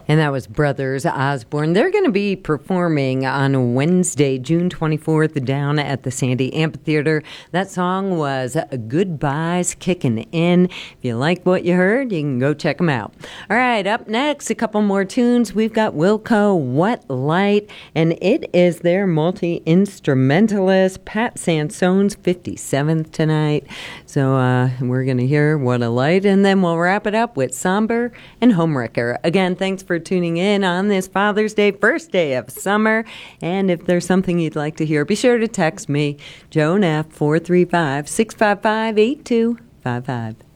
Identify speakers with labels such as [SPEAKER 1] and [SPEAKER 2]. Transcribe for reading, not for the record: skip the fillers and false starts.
[SPEAKER 1] And that was Brothers Osborne. They're going to be performing on Wednesday, June 24th, down at the Sandy Amphitheater. That song was Goodbyes Kicking In. If you like what you heard, you can go check them out. All right, up next, a couple more tunes. We've got Wilco, What Light, and it is their multi-instrumentalist, Pat Sansone's 57th tonight. So we're going to hear What a Light, and then we'll wrap it up with Somber and Homewrecker. Again, thanks for tuning in on this Father's Day, first day of summer. And if there's something you'd like to hear, be sure to text me, Joan F. 435-655-8255.